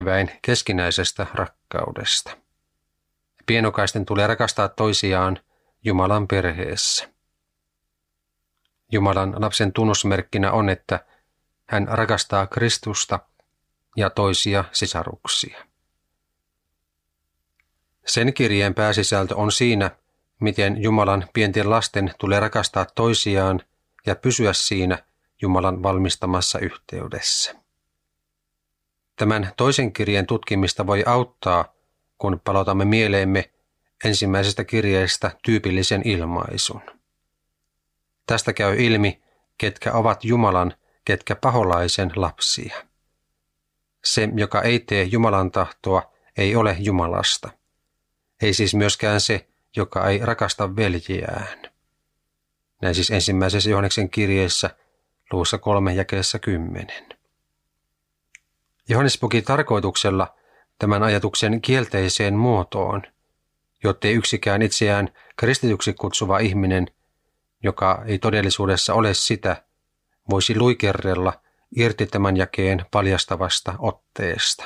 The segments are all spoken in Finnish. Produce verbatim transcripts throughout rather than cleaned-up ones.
väin keskinäisestä rakkaudesta. Pienokaisten tulee rakastaa toisiaan Jumalan perheessä. Jumalan lapsen tunnusmerkkinä on, että hän rakastaa Kristusta ja toisia sisaruksia. Sen kirjeen pääsisältö on siinä, miten Jumalan pienten lasten tulee rakastaa toisiaan ja pysyä siinä Jumalan valmistamassa yhteydessä. Tämän toisen kirjeen tutkimista voi auttaa, kun palautamme mieleemme ensimmäisestä kirjeestä tyypillisen ilmaisun. Tästä käy ilmi, ketkä ovat Jumalan, ketkä paholaisen lapsia. Se, joka ei tee Jumalan tahtoa, ei ole Jumalasta. Ei siis myöskään se, joka ei rakasta veljiään. Näin siis ensimmäisessä Johanneksen kirjeessä, luvussa kolme jakeessa kymmenen. Johannes puki tarkoituksella tämän ajatuksen kielteiseen muotoon, jottei yksikään itseään kristityksi kutsuva ihminen, joka ei todellisuudessa ole sitä, voisi luikerrella irti tämän jakeen paljastavasta otteesta.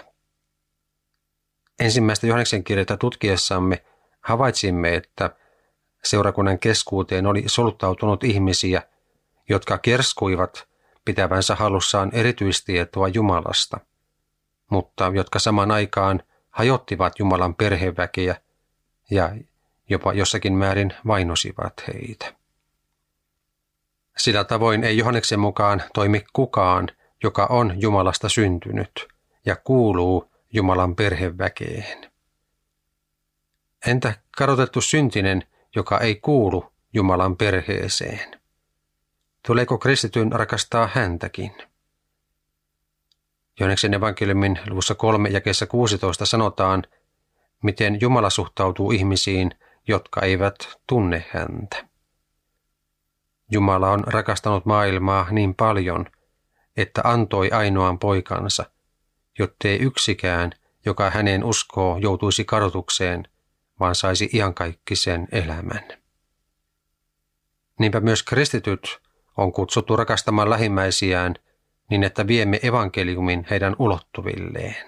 Ensimmäistä Johanneksen kirjettä tutkiessamme havaitsimme, että seurakunnan keskuuteen oli soluttautunut ihmisiä, jotka kerskuivat pitävänsä hallussaan erityistietoa Jumalasta, mutta jotka samaan aikaan hajottivat Jumalan perheväkeä ja jopa jossakin määrin vainosivat heitä. Sillä tavoin ei Johanneksen mukaan toimi kukaan, joka on Jumalasta syntynyt ja kuuluu Jumalan perheväkeen. Entä kadotettu syntinen, joka ei kuulu Jumalan perheeseen? Tuleeko kristityn rakastaa häntäkin? Johanneksen evankeliumin luvussa kolme jakeessa kuusitoista sanotaan, miten Jumala suhtautuu ihmisiin, jotka eivät tunne häntä. Jumala on rakastanut maailmaa niin paljon, että antoi ainoan poikansa, jottei yksikään, joka häneen uskoo, joutuisi kadotukseen, vaan saisi iankaikkisen elämän. Niinpä myös kristityt on kutsuttu rakastamaan lähimmäisiään niin, että viemme evankeliumin heidän ulottuvilleen.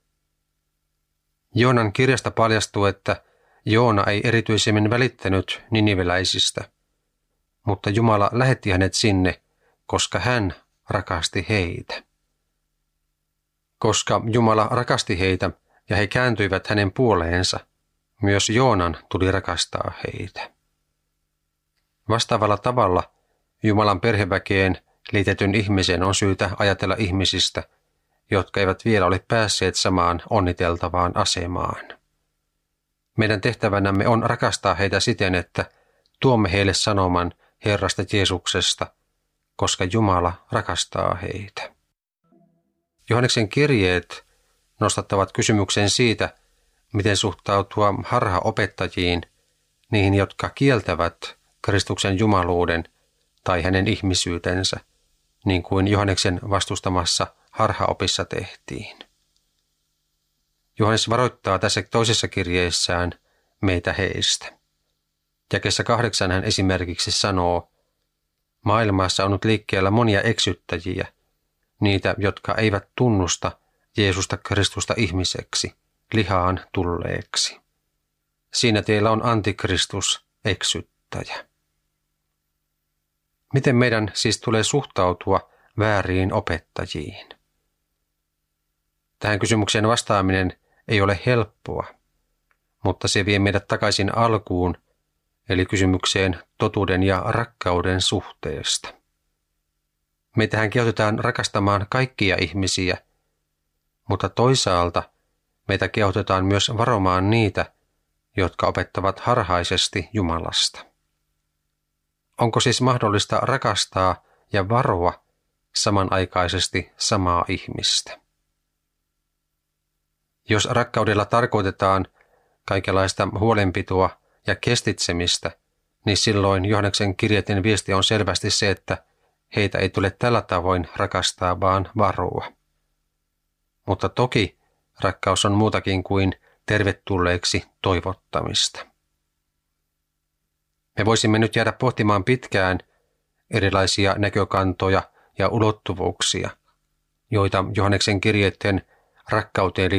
Joonan kirjasta paljastuu, että Joona ei erityisemmin välittänyt niniveläisistä, mutta Jumala lähetti hänet sinne, koska hän rakasti heitä. Koska Jumala rakasti heitä ja he kääntyivät hänen puoleensa, myös Joonan tuli rakastaa heitä. Vastaavalla tavalla Jumalan perheväkeen liitetyn ihmisen on syytä ajatella ihmisistä, jotka eivät vielä ole päässeet samaan onniteltavaan asemaan. Meidän tehtävänämme on rakastaa heitä siten, että tuomme heille sanoman Herrasta Jeesuksesta, koska Jumala rakastaa heitä. Johanneksen kirjeet nostattavat kysymyksen siitä, miten suhtautua harhaopettajiin, niihin, jotka kieltävät Kristuksen jumaluuden tai hänen ihmisyytensä, niin kuin Johanneksen vastustamassa harhaopissa tehtiin. Johannes varoittaa tässä toisessa kirjeessään meitä heistä. Jakeessa kahdeksan hän esimerkiksi sanoo, maailmassa on nyt liikkeellä monia eksyttäjiä, niitä, jotka eivät tunnusta Jeesusta Kristusta ihmiseksi, lihaan tulleeksi. Siinä teillä on antikristus, eksyttäjä. Miten meidän siis tulee suhtautua vääriin opettajiin? Tähän kysymykseen vastaaminen ei ole helppoa, mutta se vie meidät takaisin alkuun, eli kysymykseen totuuden ja rakkauden suhteesta. Meitähän kehotetaan rakastamaan kaikkia ihmisiä, mutta toisaalta meitä kehotetaan myös varomaan niitä, jotka opettavat harhaisesti Jumalasta. Onko siis mahdollista rakastaa ja varoa samanaikaisesti samaa ihmistä? Jos rakkaudella tarkoitetaan kaikenlaista huolenpitoa ja kestitsemistä, niin silloin Johanneksen kirjeiden viesti on selvästi se, että heitä ei tule tällä tavoin rakastaa, vaan varoa. Mutta toki rakkaus on muutakin kuin tervetulleeksi toivottamista. Me voisimme nyt jäädä pohtimaan pitkään erilaisia näkökantoja ja ulottuvuuksia, joita Johanneksen kirjeiden rakkauteen